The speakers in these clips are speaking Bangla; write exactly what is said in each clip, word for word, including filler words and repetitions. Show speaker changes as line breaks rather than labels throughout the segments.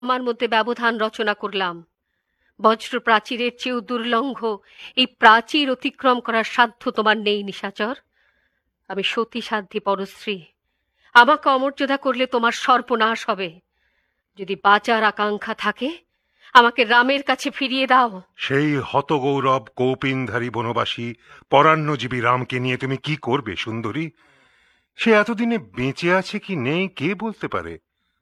আমার মধ্যে ব্যবধান রচনা করলাম। বজ্র প্রাচীরের চেয়েও দুর্লঙ্ঘ এই প্রাচীর অতিক্রম করার সাধ্য তোমার নেই নিশাচর। আমি সতী সাধ্যী পরশ্রী, আমাকে অমর্যাদা করলে তোমার সর্বনাশ হবে। যদি বাঁচার আকাঙ্ক্ষা থাকে আমাকে রামের কাছে ফিরিয়ে দাও।
সেই হতগৌরব কৌপিনধারী বনবাসী পরাণ্যজীবী রামকে নিয়ে তুমি কি করবে সুন্দরী? সে এতদিনে বেঁচে আছে কি নেই কে বলতে পারে।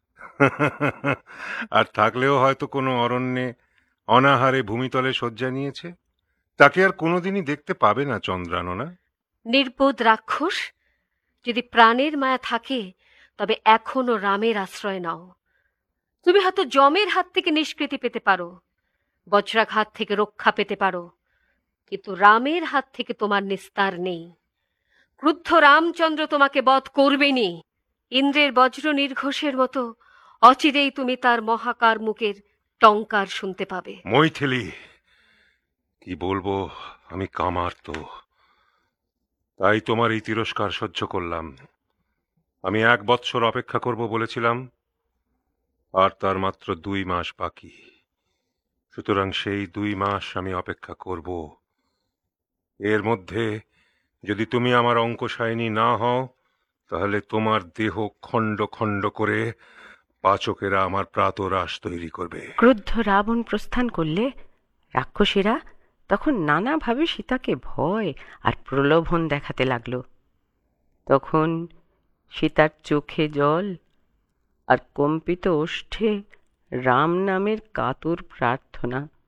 আর থাকলেও হয়তো কোনো অরণ্যে অনাহারে ভূমিতলে শয্যা নিয়েছে। তাকে আর কোনোদিনই দেখতে পাবে না চন্দ্রাননা।
নির্বোধ রাক্ষস, যদি প্রাণের মায়া থাকে তবে এখনো রামের আশ্রয় নাও। তুমি হয়তো যমের হাত থেকে নিষ্কৃতি পেতে পারো, বজ্রাঘাত থেকে রক্ষা পেতে পারো, কিন্তু রামের হাত থেকে তোমার নিস্তার নেই। ক্রুদ্ধ রামচন্দ্র তোমাকে বধ করবেনি। ইন্দ্রের বজ্র নির্ঘোষের মতো অচিরেই তুমি তার মহাকার মুখের টঙ্কার শুনতে পাবে।
মৈথিলি, কি বলবো, আমি কামার্ত। তাই তোমার এই তিরস্কার সহ্য করলাম। আমি এক বৎসর অপেক্ষা করব বলেছিলাম, আর তার মাত্র দুই মাস বাকি। সুতরাং সেই দুই মাস আমি অপেক্ষা করব। এর মধ্যে যদি তুমি আমার অঙ্কশায়িনী না হও, তাহলে তোমার দেহ খণ্ড খণ্ড করে পাচকেরা আমার প্রাতরাশ তৈরি করবে।
ক্রুদ্ধ রাবণ প্রস্থান করলে রাক্ষসীরা তখন নানাভাবে সীতাকে ভয় আর প্রলোভন দেখাতে লাগল। তখন সীতার চোখে জল আর কম্পিত ওষ্ঠে রাম নামের কাতর প্রার্থনা।